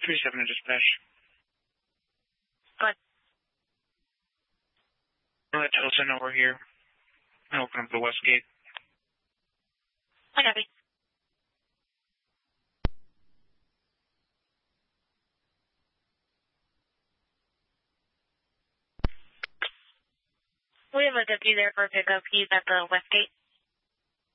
37 to dispatch. Good. Tell us I know we're here. I open up the west gate. I copy. We have a deputy there for pickup. He's at the west gate.